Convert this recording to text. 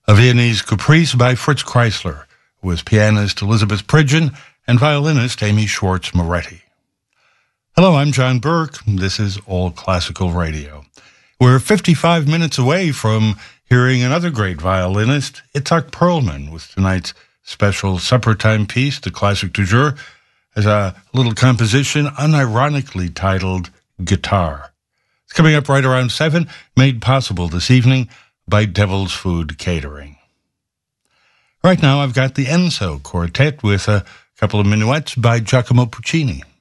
A Viennese Caprice by Fritz Kreisler, with pianist Elizabeth Pridgeon and violinist Amy Schwartz-Moretti. Hello, I'm John Burke. This is All Classical Radio. We're 55 minutes away from hearing another great violinist, Itzhak Perlman, with tonight's special supper time piece, the classic du jour, as a little composition unironically titled Guitar. It's coming up right around 7, made possible this evening by Devil's Food Catering. Right now I've got the Enzo Quartet with a couple of minuets by Giacomo Puccini.